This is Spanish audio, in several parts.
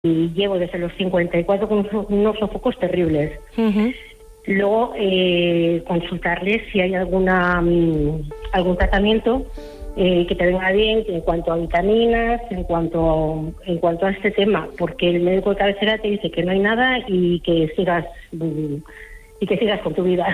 y llevo desde los 54 con unos sofocos terribles. Uh-huh. Luego consultarles si hay algún tratamiento que te venga bien en cuanto a vitaminas, en cuanto a este tema, porque el médico de cabecera te dice que no hay nada y que sigas con tu vida.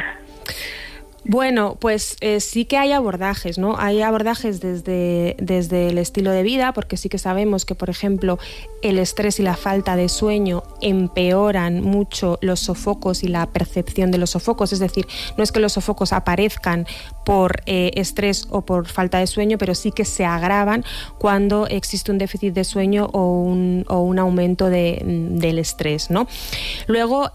Bueno, pues sí que hay abordajes, ¿no? Hay abordajes desde el estilo de vida, porque sí que sabemos que, por ejemplo, el estrés y la falta de sueño empeoran mucho los sofocos y la percepción de los sofocos. Es decir, no es que los sofocos aparezcan por estrés o por falta de sueño, pero sí que se agravan cuando existe un déficit de sueño o un aumento del estrés, ¿no? Luego,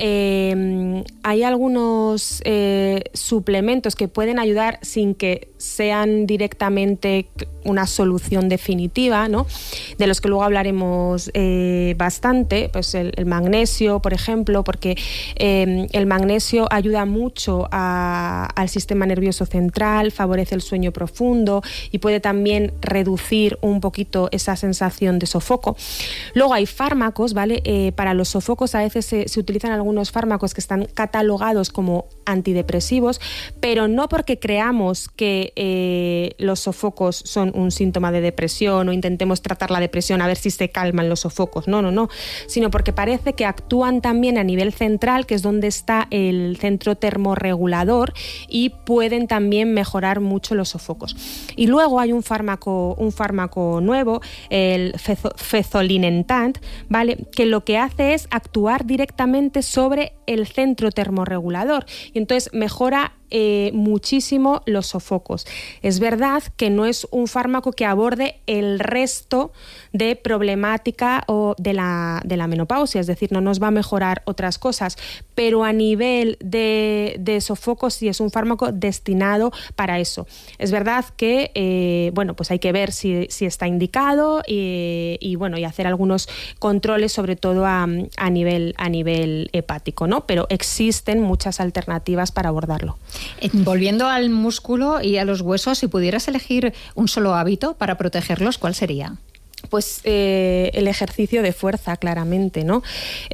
hay algunos suplementos que pueden ayudar sin que sean directamente una solución definitiva, ¿no? De los que luego hablaremos bastante, pues el magnesio, por ejemplo, porque el magnesio ayuda mucho al sistema nervioso central, favorece el sueño profundo y puede también reducir un poquito esa sensación de sofoco. Luego hay fármacos, ¿vale? Para los sofocos a veces se utilizan algunos fármacos que están catalogados como antidepresivos, pero no porque creamos que los sofocos son un síntoma de depresión o intentemos tratar la depresión a ver si se calman los sofocos, no, sino porque parece que actúan también a nivel central, que es donde está el centro termorregulador, y pueden también mejorar mucho los sofocos. Y luego hay un fármaco nuevo, el Fezolinetant, ¿vale? Que lo que hace es actuar directamente sobre el centro termorregulador y entonces mejora muchísimo los sofocos. Es verdad que no es un fármaco que aborde el resto de problemática o de la menopausia, es decir, no nos va a mejorar otras cosas, pero a nivel de sofocos sí es un fármaco destinado para eso. Es verdad que bueno, pues hay que ver si está indicado y bueno, y hacer algunos controles, sobre todo a nivel hepático, ¿no? Pero existen muchas alternativas para abordarlo. Volviendo al músculo y a los huesos, si pudieras elegir un solo hábito para protegerlos, ¿cuál sería? Pues el ejercicio de fuerza, claramente, ¿no?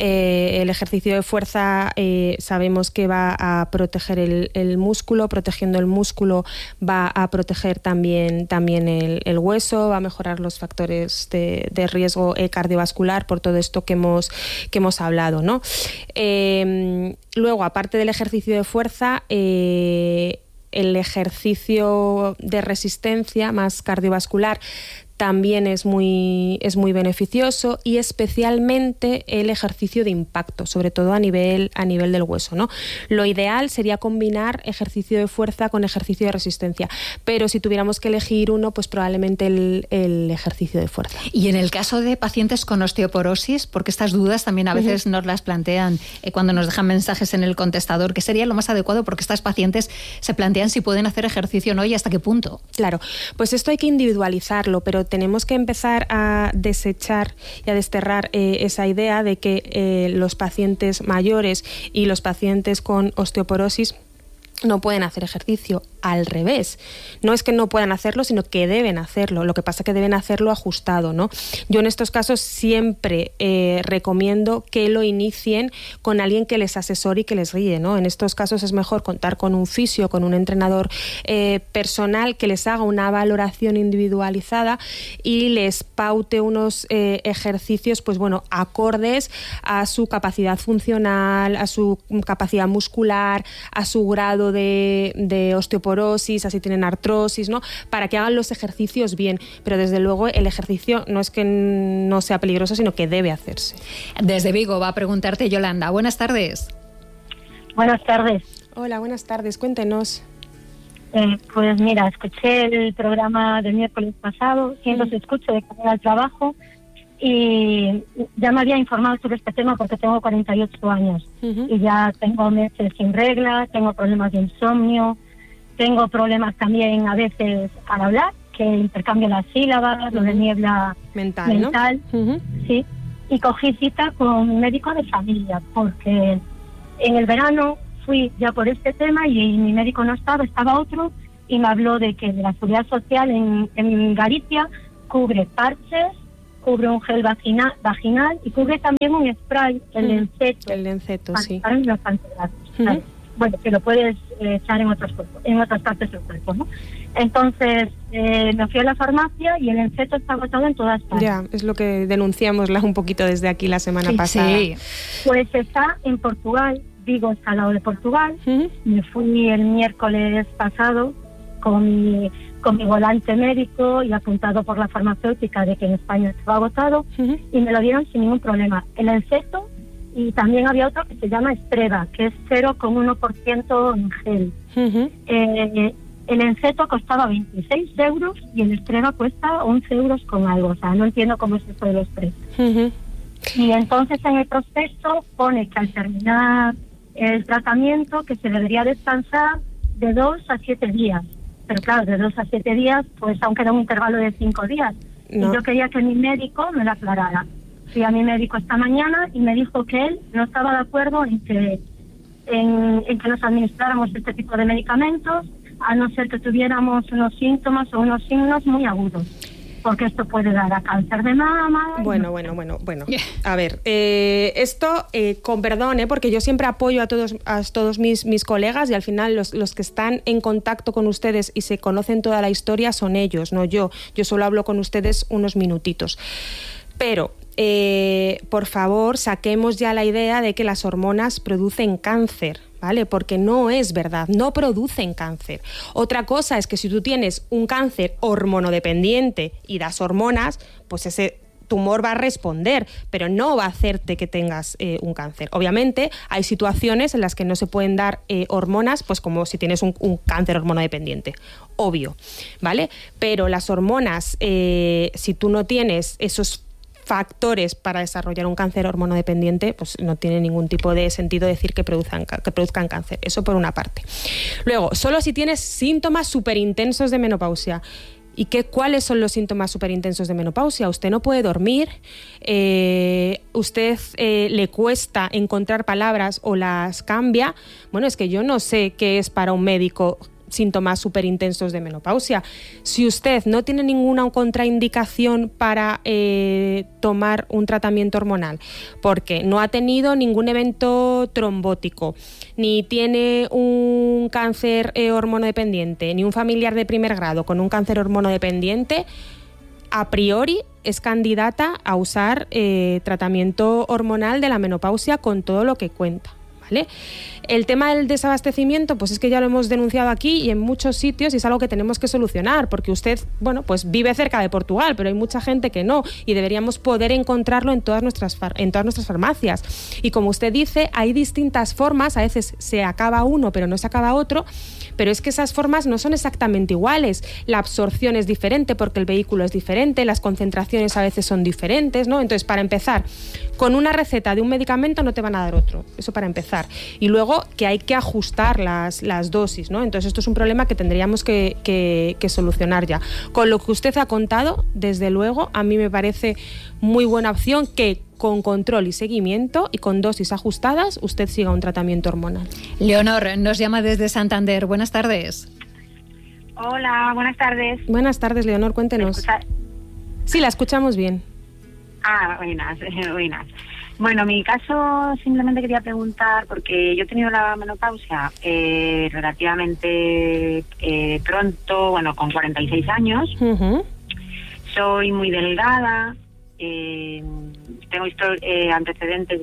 El ejercicio de fuerza sabemos que va a proteger el músculo, protegiendo el músculo va a proteger también el hueso, va a mejorar los factores de riesgo cardiovascular por todo esto que hemos hablado, ¿no? Luego, aparte del ejercicio de fuerza, el ejercicio de resistencia más cardiovascular también es muy beneficioso, y especialmente el ejercicio de impacto, sobre todo a nivel del hueso, ¿no? Lo ideal sería combinar ejercicio de fuerza con ejercicio de resistencia, pero si tuviéramos que elegir uno, pues probablemente el ejercicio de fuerza. Y en el caso de pacientes con osteoporosis, porque estas dudas también a veces nos las plantean cuando nos dejan mensajes en el contestador, ¿qué sería lo más adecuado? Porque estas pacientes se plantean si pueden hacer ejercicio o no y hasta qué punto. Claro, pues esto hay que individualizarlo, pero tenemos que empezar a desechar y a desterrar esa idea de que los pacientes mayores y los pacientes con osteoporosis no pueden hacer ejercicio. Al revés, no es que no puedan hacerlo, sino que deben hacerlo. Lo que pasa es que deben hacerlo ajustado, ¿no? Yo en estos casos siempre recomiendo que lo inicien con alguien que les asesore y que les guíe, ¿no? En estos casos es mejor contar con un fisio, con un entrenador personal que les haga una valoración individualizada y les paute unos ejercicios, pues bueno, acordes a su capacidad funcional, a su capacidad muscular, a su grado de osteoporosis, así tienen artrosis, ¿no? Para que hagan los ejercicios bien, pero desde luego el ejercicio no es que no sea peligroso, sino que debe hacerse. Desde Vigo va a preguntarte Yolanda. Buenas tardes. Buenas tardes. Hola, buenas tardes, cuéntenos. Pues mira, escuché el programa del miércoles pasado, siempre os escucho de camino al trabajo, y ya me había informado sobre este tema porque tengo 48 años y ya tengo meses sin regla, tengo problemas de insomnio, tengo problemas también a veces al hablar, que intercambio las sílabas, lo de niebla mental, ¿no? Sí. Y cogí cita con un médico de familia porque en el verano fui ya por este tema y mi médico no estaba otro, y me habló de que la Seguridad Social en Galicia cubre parches, cubre un gel vaginal y cubre también un spray, el Lenceto. El Lenceto, sí. Para los candidatos. Bueno, que lo puedes echar en otras partes del cuerpo, ¿no? Entonces, me fui a la farmacia y el Lenceto está agotado en todas partes. Ya, es lo que denunciamos un poquito desde aquí la semana pasada. Sí. Pues está en Portugal, Vigo está al lado de Portugal. Me fui el miércoles pasado con mi volante médico y apuntado por la farmacéutica de que en España estaba agotado, y me lo dieron sin ningún problema. El Lenceto, y también había otro que se llama Streva, que es 0,1% en gel. El Lenceto costaba 26 euros y el Streva cuesta 11 euros con algo. O sea, no entiendo cómo es esto de los precios. Y entonces en el prospecto pone que al terminar el tratamiento que se debería descansar de 2 a 7 días. Pero claro, de 2 a 7 días, pues aún queda un intervalo de 5 días. No. Y yo quería que mi médico me lo aclarara. Fui a mi médico esta mañana y me dijo que él no estaba de acuerdo en que nos administráramos este tipo de medicamentos, a no ser que tuviéramos unos síntomas o unos signos muy agudos. Porque esto puede dar a cáncer de mama. Bueno. A ver, esto, con perdón, porque yo siempre apoyo a todos mis colegas, y al final los que están en contacto con ustedes y se conocen toda la historia son ellos, no yo. Yo solo hablo con ustedes unos minutitos. Pero, por favor, saquemos ya la idea de que las hormonas producen cáncer, ¿vale? Porque no es verdad, no producen cáncer. Otra cosa es que si tú tienes un cáncer hormonodependiente y das hormonas, pues ese tumor va a responder, pero no va a hacerte que tengas un cáncer. Obviamente hay situaciones en las que no se pueden dar hormonas, pues como si tienes un cáncer hormonodependiente, obvio, ¿vale? Pero las hormonas, si tú no tienes esos factores para desarrollar un cáncer hormonodependiente, pues no tiene ningún tipo de sentido decir que produzcan cáncer. Eso por una parte. Luego, solo si tienes síntomas súper intensos de menopausia. ¿Y cuáles son los síntomas súper intensos de menopausia? Usted no puede dormir, usted le cuesta encontrar palabras o las cambia. Bueno, es que yo no sé qué es para un médico síntomas súper intensos de menopausia. Si usted no tiene ninguna contraindicación para tomar un tratamiento hormonal, porque no ha tenido ningún evento trombótico, ni tiene un cáncer hormonodependiente, ni un familiar de primer grado con un cáncer hormonodependiente, a priori es candidata a usar tratamiento hormonal de la menopausia con todo lo que cuenta. ¿Vale? El tema del desabastecimiento, pues es que ya lo hemos denunciado aquí y en muchos sitios, y es algo que tenemos que solucionar, porque usted, bueno, pues vive cerca de Portugal, pero hay mucha gente que no, y deberíamos poder encontrarlo en todas nuestras farmacias. Y como usted dice, hay distintas formas, a veces se acaba uno pero no se acaba otro, pero es que esas formas no son exactamente iguales. La absorción es diferente porque el vehículo es diferente, las concentraciones a veces son diferentes, ¿no? Entonces, para empezar, con una receta de un medicamento no te van a dar otro, eso para empezar. Y luego que hay que ajustar las dosis, ¿no? Entonces esto es un problema que tendríamos que solucionar ya. Con lo que usted ha contado, desde luego, a mí me parece muy buena opción que con control y seguimiento y con dosis ajustadas usted siga un tratamiento hormonal. Leonor nos llama desde Santander. Buenas tardes. Hola, buenas tardes. Buenas tardes, Leonor, cuéntenos. Sí, la escuchamos bien. Buenas. Bueno, mi caso simplemente quería preguntar, porque yo he tenido la menopausia relativamente pronto, bueno, con 46 años. Soy muy delgada, tengo antecedentes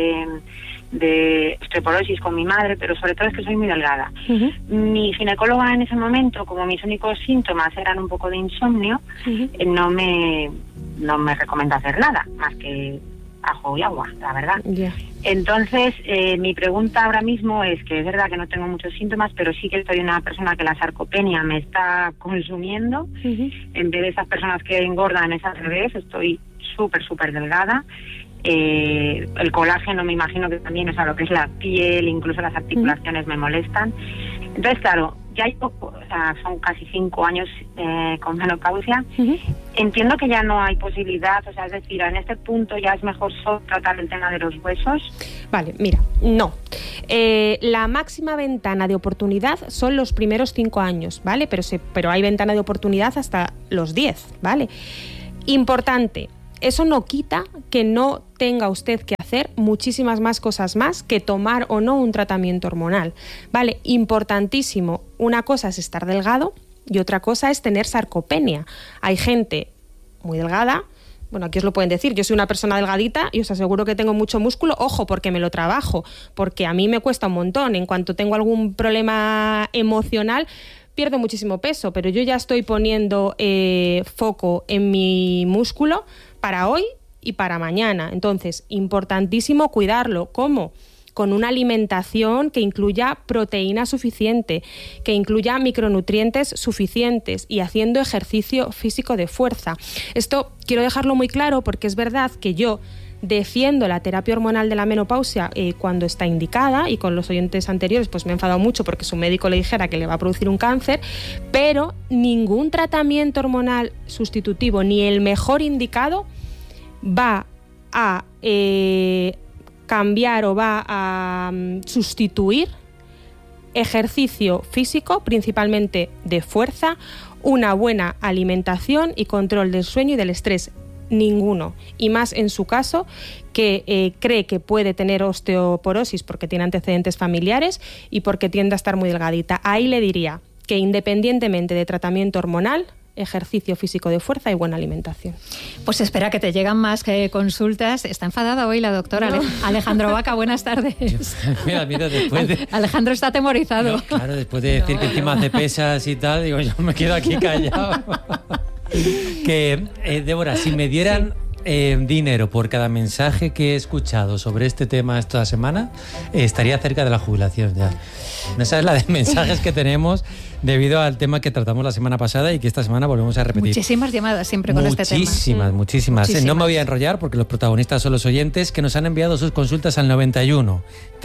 de osteoporosis con mi madre, pero sobre todo es que soy muy delgada. Mi ginecóloga en ese momento, como mis únicos síntomas eran un poco de insomnio, no me recomienda hacer nada, más que ajo y agua, la verdad. Entonces, mi pregunta ahora mismo es que es verdad que no tengo muchos síntomas, pero sí que soy una persona que la sarcopenia me está consumiendo. En vez de esas personas que engordan, es al revés, estoy súper delgada. El colágeno me imagino que también, o sea, lo que es la piel, incluso las articulaciones me molestan. Entonces, claro, ya hay poco, o sea, son casi 5 años con menopausia. Entiendo que ya no hay posibilidad, o sea, es decir, en este punto ya es mejor solo tratar el tema de los huesos. Vale, mira, no. La máxima ventana de oportunidad son los primeros 5 años, ¿vale? Pero hay ventana de oportunidad hasta los 10, ¿vale? Importante. eso no quita que no tenga usted que hacer muchísimas más cosas más que tomar o no un tratamiento hormonal, ¿vale? Importantísimo, una cosa es estar delgado y otra cosa es tener sarcopenia. Hay gente muy delgada, bueno, aquí os lo pueden decir, yo soy una persona delgadita y os aseguro que tengo mucho músculo, ojo, porque me lo trabajo, porque a mí me cuesta un montón, en cuanto tengo algún problema emocional, pierdo muchísimo peso, pero yo ya estoy poniendo foco en mi músculo para hoy y para mañana. Entonces, importantísimo cuidarlo. ¿Cómo? Con una alimentación que incluya proteína suficiente, que incluya micronutrientes suficientes y haciendo ejercicio físico de fuerza. Esto quiero dejarlo muy claro porque es verdad que yo defiendo la terapia hormonal de la menopausia cuando está indicada, y con los oyentes anteriores pues me he enfadado mucho porque su médico le dijera que le va a producir un cáncer, pero ningún tratamiento hormonal sustitutivo, ni el mejor indicado, va a cambiar o va a sustituir ejercicio físico, principalmente de fuerza, una buena alimentación y control del sueño y del estrés. Ninguno, y más en su caso que cree que puede tener osteoporosis porque tiene antecedentes familiares y porque tiende a estar muy delgadita. Ahí le diría que independientemente de tratamiento hormonal, ejercicio físico de fuerza y buena alimentación. Pues espera, que te llegan más consultas. Está enfadada hoy la doctora Alejandro Vaca. Buenas tardes. Mira, después de... Alejandro está atemorizado. No, claro, después de decir que encima hace pesas y tal, digo, yo me quedo aquí callado. Que, Débora, si me dieran dinero por cada mensaje que he escuchado sobre este tema esta semana, estaría cerca de la jubilación ya. Esa es la de mensajes que tenemos debido al tema que tratamos la semana pasada y que esta semana volvemos a repetir. Muchísimas llamadas siempre con este tema. Muchísimas. No me voy a enrollar porque los protagonistas son los oyentes que nos han enviado sus consultas al 91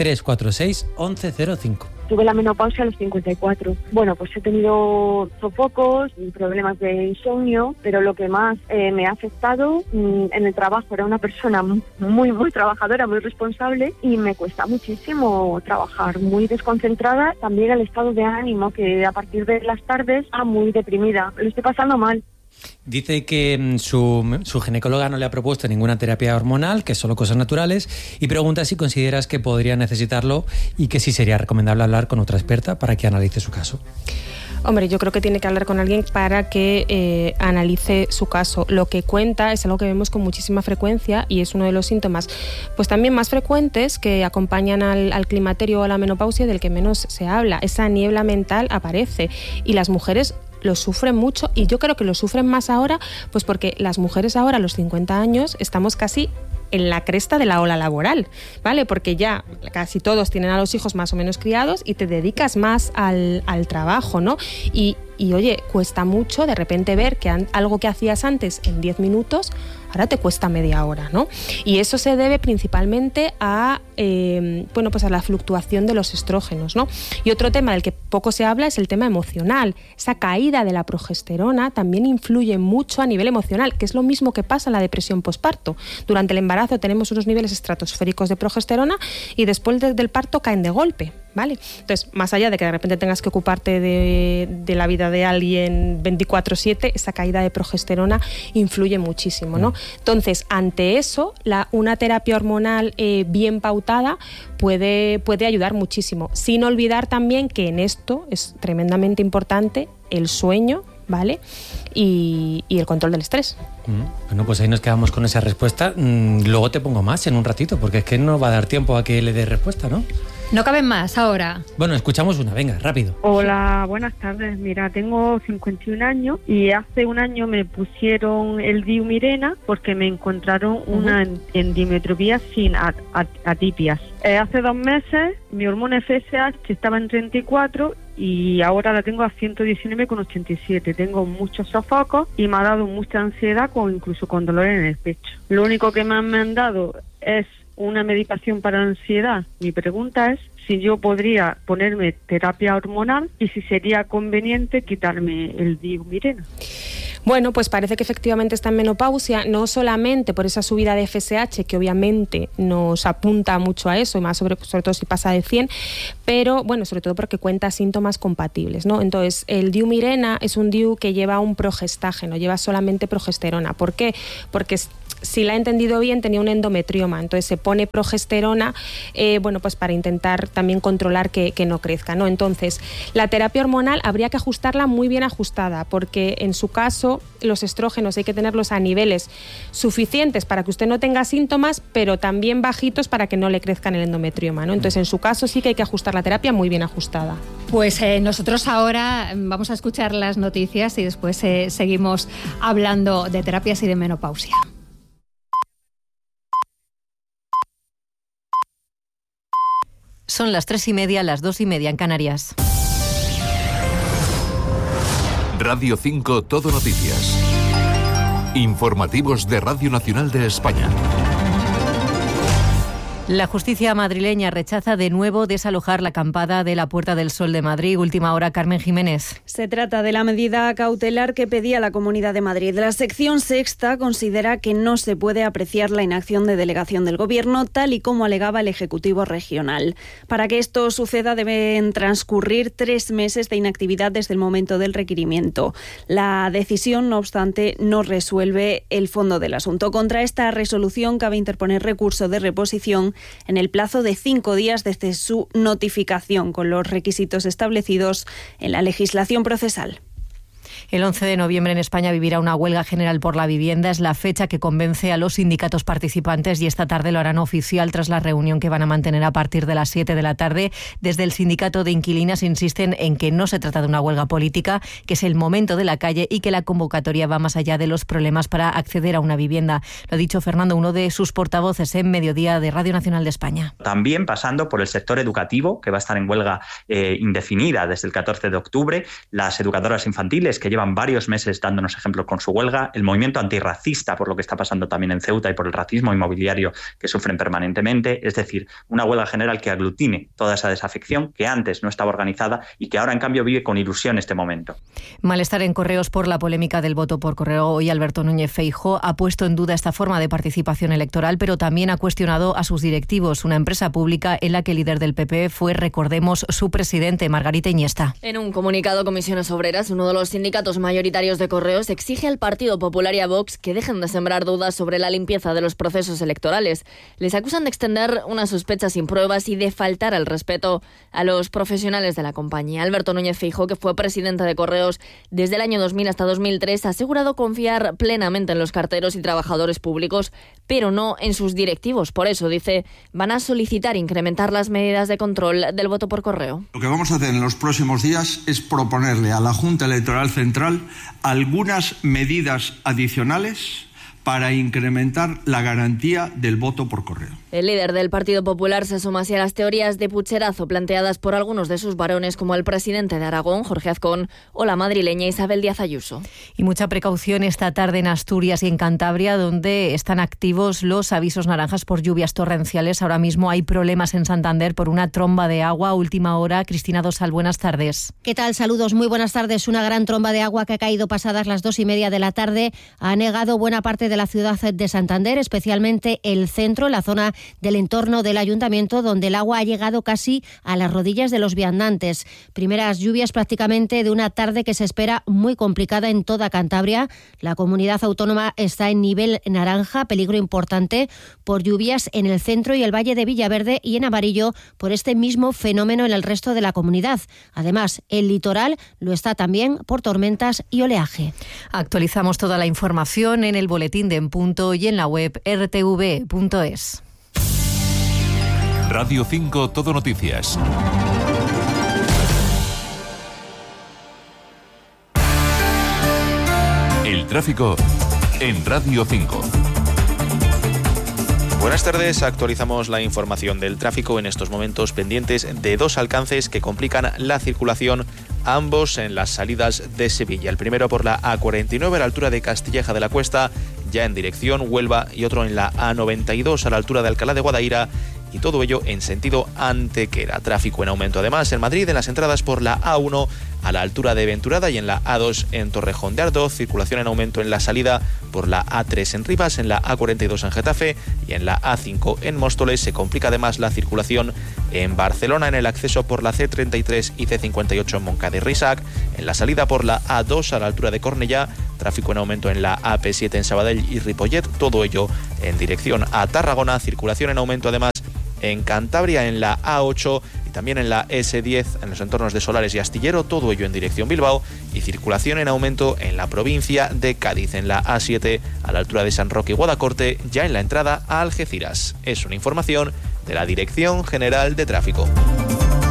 346 1105. Tuve la menopausia a los 54. Bueno, pues he tenido sofocos, problemas de insomnio, pero lo que más me ha afectado en el trabajo, era una persona muy, muy trabajadora, muy responsable, y me cuesta muchísimo trabajar, muy desconcentrada. También el estado de ánimo, que a partir de las tardes está muy deprimida. Lo estoy pasando mal. Dice que su ginecóloga no le ha propuesto ninguna terapia hormonal, que es solo cosas naturales, y pregunta si consideras que podría necesitarlo y que sí sería recomendable hablar con otra experta para que analice su caso. Hombre, yo creo que tiene que hablar con alguien para que analice su caso. Lo que cuenta es algo que vemos con muchísima frecuencia y es uno de los síntomas pues también más frecuentes que acompañan al climaterio o a la menopausia, del que menos se habla. Esa niebla mental aparece y las mujeres lo sufren mucho, y yo creo que lo sufren más ahora pues porque las mujeres ahora a los 50 años estamos casi en la cresta de la ola laboral, ¿vale? Porque ya casi todos tienen a los hijos más o menos criados y te dedicas más al trabajo, ¿no? Y oye, cuesta mucho de repente ver que algo que hacías antes en 10 minutos, ahora te cuesta media hora, ¿no? Y eso se debe principalmente a pues a la fluctuación de los estrógenos, ¿no? Y otro tema del que poco se habla es el tema emocional. Esa caída de la progesterona también influye mucho a nivel emocional, que es lo mismo que pasa en la depresión posparto. Durante el embarazo tenemos unos niveles estratosféricos de progesterona y después del parto caen de golpe, ¿vale? Entonces, más allá de que de repente tengas que ocuparte de la vida de alguien 24/7, esa caída de progesterona influye muchísimo, ¿no? Entonces, ante eso, una terapia hormonal bien pautada puede ayudar muchísimo, sin olvidar también que en esto es tremendamente importante el sueño, ¿vale? Y el control del estrés. Bueno, pues ahí nos quedamos con esa respuesta. Luego te pongo más en un ratito, porque es que no va a dar tiempo a que le dé respuesta, ¿no? No caben más ahora. Bueno, escuchamos una, venga, rápido. Hola, buenas tardes. Mira, tengo 51 años y hace un año me pusieron el diumirena porque me encontraron una endometropía sin atipias. Hace 2 meses mi hormona FSH estaba en 34 y ahora la tengo a 119,87. Tengo muchos sofocos y me ha dado mucha ansiedad, incluso con dolor en el pecho. Lo único que me han dado es una medicación para la ansiedad. Mi pregunta es si yo podría ponerme terapia hormonal y si sería conveniente quitarme el diumirena. Bueno, pues parece que efectivamente está en menopausia, no solamente por esa subida de FSH, que obviamente nos apunta mucho a eso, y más sobre todo si pasa de 100, pero bueno, sobre todo porque cuenta síntomas compatibles, ¿no? Entonces, el DIU Mirena es un DIU que lleva un progestágeno, lleva solamente progesterona. ¿Por qué? Porque si la he entendido bien, tenía un endometrioma, entonces se pone progesterona, bueno, pues para intentar también controlar que no crezca, ¿no? Entonces, la terapia hormonal habría que ajustarla muy bien ajustada, porque en su caso los estrógenos hay que tenerlos a niveles suficientes para que usted no tenga síntomas, pero también bajitos para que no le crezcan el endometrioma, ¿no? Entonces, en su caso sí que hay que ajustar la terapia muy bien ajustada. Pues nosotros ahora vamos a escuchar las noticias y después seguimos hablando de terapias y de menopausia. Son las 3:30, las 2:30 en Canarias. Radio 5 Todo Noticias. Informativos de Radio Nacional de España. La justicia madrileña rechaza de nuevo desalojar la acampada de la Puerta del Sol de Madrid. Última hora, Carmen Jiménez. Se trata de la medida cautelar que pedía la Comunidad de Madrid. La sección sexta considera que no se puede apreciar la inacción de delegación del Gobierno, tal y como alegaba el Ejecutivo Regional. Para que esto suceda deben transcurrir 3 meses de inactividad desde el momento del requerimiento. La decisión, no obstante, no resuelve el fondo del asunto. Contra esta resolución cabe interponer recurso de reposición en el plazo de 5 días desde su notificación, con los requisitos establecidos en la legislación procesal. El 11 de noviembre en España vivirá una huelga general por la vivienda. Es la fecha que convence a los sindicatos participantes y esta tarde lo harán oficial tras la reunión que van a mantener a partir de las 7 de la tarde. Desde el sindicato de inquilinas insisten en que no se trata de una huelga política, que es el momento de la calle y que la convocatoria va más allá de los problemas para acceder a una vivienda. Lo ha dicho Fernando, uno de sus portavoces en Mediodía de Radio Nacional de España. También pasando por el sector educativo, que va a estar en huelga indefinida desde el 14 de octubre, las educadoras infantiles que llevan varios meses dándonos ejemplos con su huelga, el movimiento antirracista por lo que está pasando también en Ceuta y por el racismo inmobiliario que sufren permanentemente, es decir, una huelga general que aglutine toda esa desafección que antes no estaba organizada y que ahora en cambio vive con ilusión este momento. Malestar en Correos por la polémica del voto por correo. Hoy Alberto Núñez Feijóo ha puesto en duda esta forma de participación electoral, pero también ha cuestionado a sus directivos, una empresa pública en la que el líder del PP fue, recordemos, su presidente, Margarita Iniesta. En un comunicado, Comisiones Obreras, uno de los sindicatos mayoritarios de Correos, exige al Partido Popular y a Vox que dejen de sembrar dudas sobre la limpieza de los procesos electorales. Les acusan de extender una sospecha sin pruebas y de faltar al respeto a los profesionales de la compañía. Alberto Núñez Feijóo, que fue presidente de Correos desde el año 2000 hasta 2003, ha asegurado confiar plenamente en los carteros y trabajadores públicos, pero no en sus directivos. Por eso, dice, van a solicitar incrementar las medidas de control del voto por correo. Lo que vamos a hacer en los próximos días es proponerle a la Junta Electoral Central algunas medidas adicionales para incrementar la garantía del voto por correo. El líder del Partido Popular se suma así a las teorías de pucherazo planteadas por algunos de sus varones, como el presidente de Aragón, Jorge Azcón, o la madrileña Isabel Díaz Ayuso. Y mucha precaución esta tarde en Asturias y en Cantabria, donde están activos los avisos naranjas por lluvias torrenciales. Ahora mismo hay problemas en Santander por una tromba de agua. Última hora, Cristina Dosal, buenas tardes. ¿Qué tal? Saludos, muy buenas tardes. Una gran tromba de agua que ha caído pasadas las 2:30 de la tarde ha anegado buena parte de la ciudad de Santander, especialmente el centro, la zona del entorno del ayuntamiento, donde el agua ha llegado casi a las rodillas de los viandantes. Primeras lluvias prácticamente de una tarde que se espera muy complicada en toda Cantabria. La comunidad autónoma está en nivel naranja, peligro importante por lluvias en el centro y el valle de Villaverde, y en amarillo por este mismo fenómeno en el resto de la comunidad. Además, el litoral lo está también por tormentas y oleaje. Actualizamos toda la información en el boletín de En Punto y en la web rtv.es. Radio 5 Todo Noticias. El tráfico en Radio 5. Buenas tardes, actualizamos la información del tráfico en estos momentos pendientes de 2 alcances que complican la circulación, ambos en las salidas de Sevilla. El primero por la A49 a la altura de Castilleja de la Cuesta, ya en dirección Huelva, y otro en la A92 a la altura de Alcalá de Guadaira, y todo ello en sentido Antequera. Tráfico en aumento además en Madrid en las entradas por la A1 a la altura de Venturada y en la A2 en Torrejón de Ardoz. Circulación en aumento en la salida por la A3 en Rivas, en la A42 en Getafe y en la A5 en Móstoles. Se complica además la circulación en Barcelona en el acceso por la C33 y C58 en Montcada y Reixac. En la salida por la A2 a la altura de Cornellá. Tráfico en aumento en la AP7 en Sabadell y Ripollet. Todo ello en dirección a Tarragona. Circulación en aumento además en Cantabria en la A8 y también en la S10 en los entornos de Solares y Astillero, todo ello en dirección Bilbao, y circulación en aumento en la provincia de Cádiz en la A7 a la altura de San Roque y Guadacorte, ya en la entrada a Algeciras. Es una información de la Dirección General de Tráfico.